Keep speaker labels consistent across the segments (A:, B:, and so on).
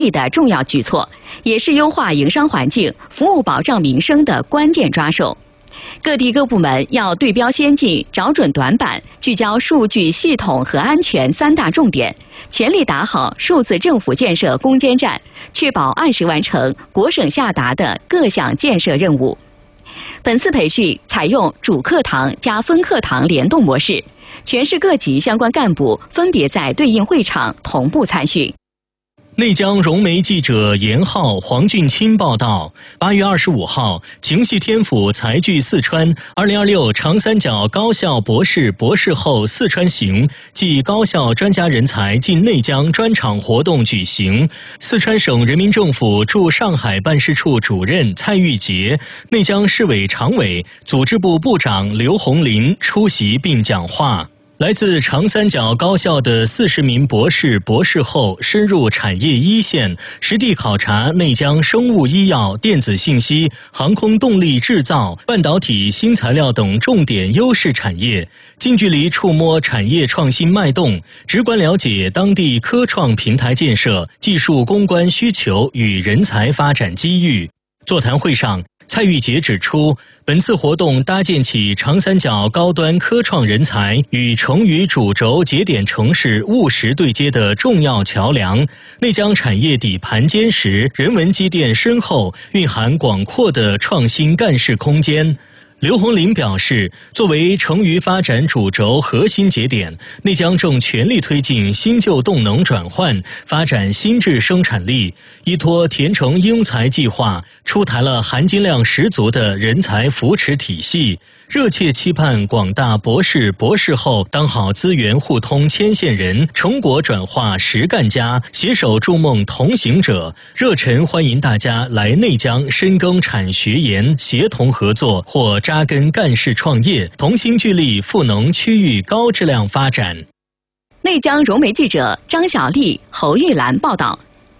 A: 的重要举措，也是优化营商环境、服务保障民生的关键抓手。各地各部门要对标先进，找准短板，聚焦数据系统和安全三大重点，全力打好数字政府建设攻坚战，确保按时完成国省下达的各项建设任务。本次培训采用主课堂加分课堂联动模式，全市各级相关干部分别在对应会场同步参训。
B: 内江融媒记者严浩、黄俊钦报道：8月25号，情系天府财聚四川2026长三角高校博士、博士后四川行暨高校专家人才进内江专场活动举行。四川省人民政府驻上海办事处主任蔡玉洁、内江市委常委、组织部部长刘红林出席并讲话。来自长三角高校的40名博士、博士后深入产业一线，实地考察内江生物医药、电子信息、航空动力制造、半导体、新材料等重点优势产业，近距离触摸产业创新脉动，直观了解当地科创平台建设、技术攻关需求与人才发展机遇。座谈会上，蔡玉洁指出，本次活动搭建起长三角高端科创人才与成渝主轴节点城市务实对接的重要桥梁。内江产业底盘坚实，人文积淀深厚，蕴含广阔的创新干事空间。刘红林表示，作为成渝发展主轴核心节点，内江正全力推进新旧动能转换，发展新质生产力。依托田城英才计划，出台了含金量十足的人才扶持体系，热切期盼广大博士、博士后当好资源互通牵线人，成果转化实干家，携手筑梦同行者。热忱欢迎大家来内江深耕产学研，协同合作或扎根干事创业，同心聚力赋能区域高质量发展。
A: 内江融媒记者张小丽、侯玉兰报道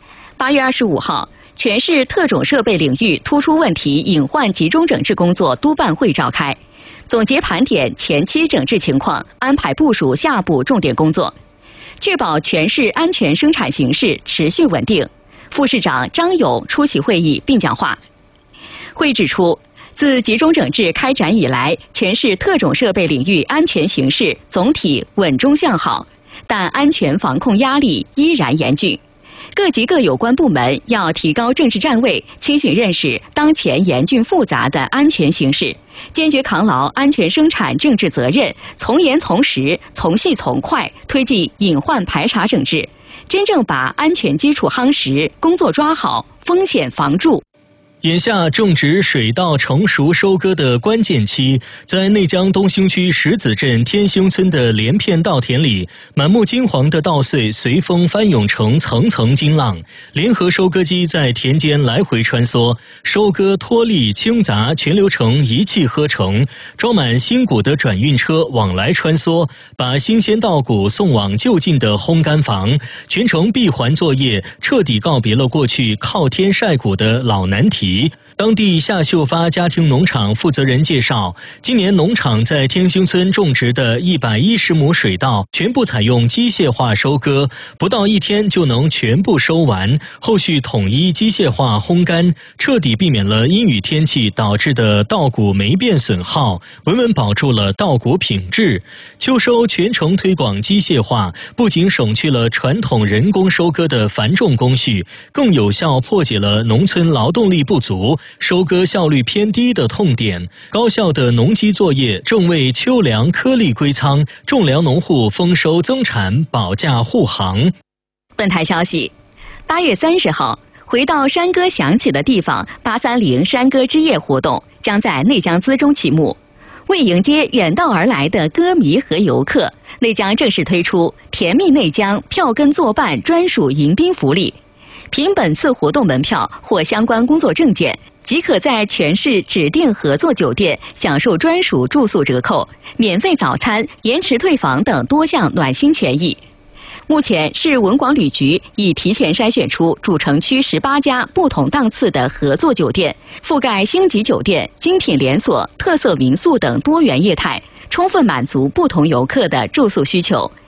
A: ：8月25号，全市特种设备领域突出问题隐患集中整治工作督办会召开，总结盘点前期整治情况，安排部署下步重点工作，确保全市安全生产形势持续稳定。副市长张勇出席会议并讲话。会指出，自集中整治开展以来，全市特种设备领域安全形势总体稳中向好，但安全防控压力依然严峻。各级各有关部门要提高政治站位，清醒认识当前严峻复杂的安全形势，坚决扛牢安全生产政治责任，从严从实、从细从快推进隐患排查整治，真正把安全基础夯实，工作抓好，风险防住。
B: 眼下正值水稻成熟收割的关键期，在内江东兴区石子镇天兴村的连片稻田里，满目金黄的稻穗随风翻涌成层层金浪，联合收割机在田间来回穿梭，收割脱粒清杂全流程一气呵成，装满新谷的转运车往来穿梭，把新鲜稻谷送往就近的烘干房，全程闭环作业，彻底告别了过去靠天晒谷的老难题。当地夏秀发家庭农场负责人介绍，今年农场在天兴村种植的110亩水稻全部采用机械化收割，不到1天就能全部收完，后续统一机械化烘干，彻底避免了阴雨天气导致的稻谷霉变损耗，稳稳保住了稻谷品质。秋收全程推广机械化，不仅省去了传统人工收割的繁重工序，更有效破解了农村劳动力不足、收割效率偏低的痛点。高效的农机作业正为秋粮颗粒归仓，种粮农户丰收增产，保价护航。
A: 本台消息，8月30号，回到山歌响起的地方830山歌之夜活动将在内江资中启幕。为迎接远道而来的歌迷和游客，内江正式推出甜蜜内江票根作伴专属迎宾福利。凭本次活动门票或相关工作证件，即可在全市指定合作酒店享受专属住宿折扣、免费早餐、延迟退房等多项暖心权益。目前，市文广旅局已提前筛选出主城区18家不同档次的合作酒店，覆盖星级酒店、精品连锁、特色民宿等多元业态，充分满足不同游客的住宿需求。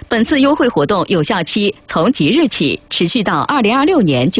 A: 本次优惠活动有效期从即日起持续到2026年